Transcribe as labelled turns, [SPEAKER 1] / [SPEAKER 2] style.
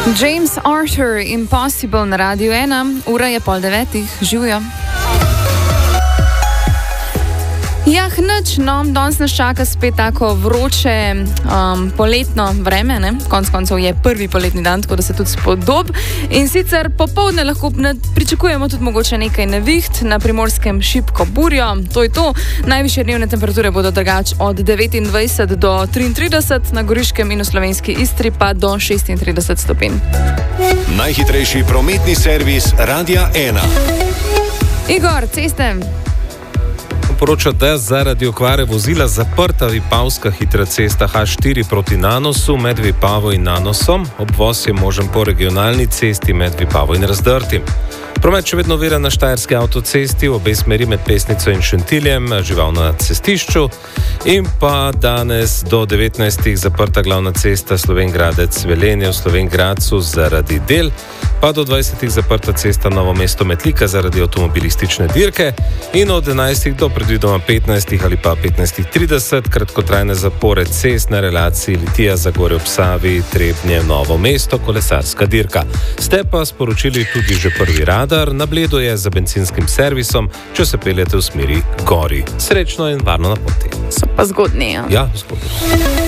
[SPEAKER 1] James Arthur, Impossible na Radiu 1, ura je 8:30, živijo. Jah, nič, no, danes nas čaka spet tako vroče poletno vreme, ne? Konec koncev je prvi poletni dan, tako da se tudi spodob. In sicer popoldne lahko pričakujemo tudi mogoče nekaj neviht, na Primorskem šibko burjo, to je to. Najvišje dnevne temperature bodo drugače od 29 do 33, na Goriškem in v slovenski Istri pa do 36 stopinj.
[SPEAKER 2] Najhitrejši prometni servis Radia 1.
[SPEAKER 1] Igor, ceste.
[SPEAKER 3] Poroča, da je zaradi okvare vozila zaprta vipavska hitra cesta H4 proti Nanosu med Vipavo in Nanosom. Obvoz je možen po regionalni cesti med Vipavo in Razdrtim. Promet še vedno ovira na Štajerski avtocesti, v obe smeri med Pesnico in Šentiljem, žival na cestišču. In pa danes do 19. zaprta glavna cesta Slovenj-Gradec-Velenje v Slovenj-Gradcu zaradi del, pa do 20. zaprta cesta Novo mesto-Metlika zaradi avtomobilistične dirke in od 11. do predvidoma 15. ali pa 15.30 kratkotrajne zapore cest na relaciji Litija-Zagorje ob Savi, Trebnje-Novo mesto, kolesarska dirka. Ste pa sporočili tudi že prvi radar, na Bledu je za bencinskim servisom, če se peljete v smeri gori. Srečno in varno na poti.
[SPEAKER 1] So pa zgodni, ja.
[SPEAKER 3] Ja, zgodni.